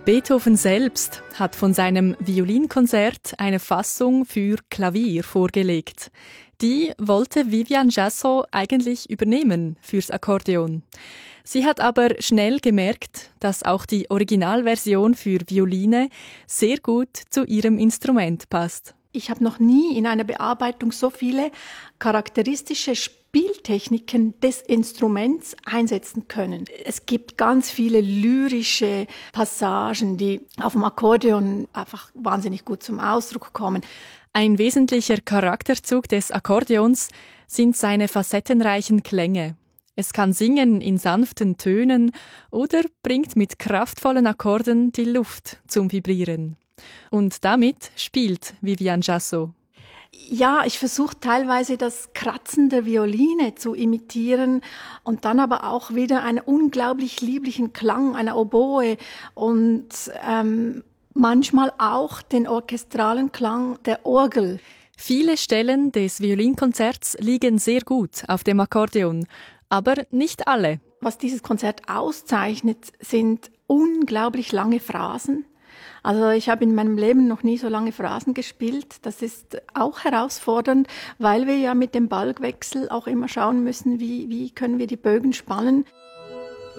Beethoven selbst hat von seinem Violinkonzert eine Fassung für Klavier vorgelegt. Die wollte Viviane Jassot eigentlich übernehmen fürs Akkordeon. Sie hat aber schnell gemerkt, dass auch die Originalversion für Violine sehr gut zu ihrem Instrument passt. Ich habe noch nie in einer Bearbeitung so viele charakteristische Spieltechniken des Instruments einsetzen können. Es gibt ganz viele lyrische Passagen, die auf dem Akkordeon einfach wahnsinnig gut zum Ausdruck kommen. Ein wesentlicher Charakterzug des Akkordeons sind seine facettenreichen Klänge. Es kann singen in sanften Tönen oder bringt mit kraftvollen Akkorden die Luft zum Vibrieren. Und damit spielt Viviane Jassot. Ja, ich versuche teilweise das Kratzen der Violine zu imitieren und dann aber auch wieder einen unglaublich lieblichen Klang einer Oboe und manchmal auch den orchestralen Klang der Orgel. Viele Stellen des Violinkonzerts liegen sehr gut auf dem Akkordeon, aber nicht alle. Was dieses Konzert auszeichnet, sind unglaublich lange Phrasen. Also ich habe in meinem Leben noch nie so lange Phrasen gespielt. Das ist auch herausfordernd, weil wir ja mit dem Balgwechsel auch immer schauen müssen, wie können wir die Bögen spannen.